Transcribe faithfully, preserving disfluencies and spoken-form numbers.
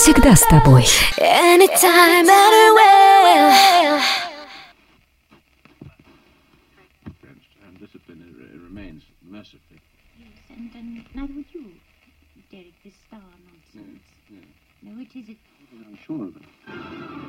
всегда с тобой. Anytime, anywhere. And discipline remains mercifully. Yes, and, and neither would you, Derek, this star nonsense. Yes, yes. No, it is it. I'm sure of it.